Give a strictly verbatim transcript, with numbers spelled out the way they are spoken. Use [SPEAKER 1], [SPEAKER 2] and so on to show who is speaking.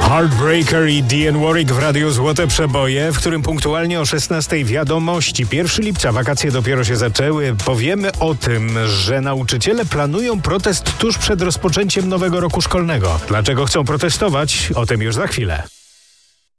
[SPEAKER 1] Heartbreaker i Dionne Warwick w Radiu Złote Przeboje, w którym punktualnie o szesnastej wiadomości. pierwszego lipca wakacje dopiero się zaczęły. Powiemy o tym, że nauczyciele planują protest tuż przed rozpoczęciem nowego roku szkolnego. Dlaczego chcą protestować? O tym już za chwilę.